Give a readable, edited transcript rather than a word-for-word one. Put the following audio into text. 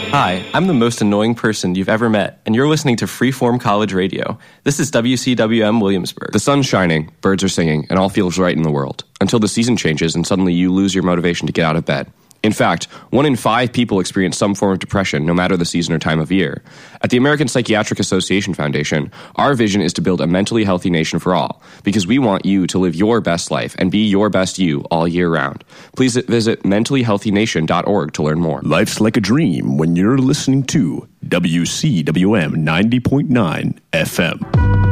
Hi, I'm the most annoying person you've ever met, and you're listening to Freeform College Radio. This is WCWM Williamsburg. The sun's shining, birds are singing, and all feels right in the world. Until the season changes and suddenly you lose your motivation to get out of bed. In fact, 1 in 5 people experience some form of depression, no matter the season or time of year. At the American Psychiatric Association Foundation, our vision is to build a mentally healthy nation for all, because we want you to live your best life and be your best you all year round. Please visit mentallyhealthynation.org to learn more. Life's like a dream when you're listening to WCWM 90.9 FM.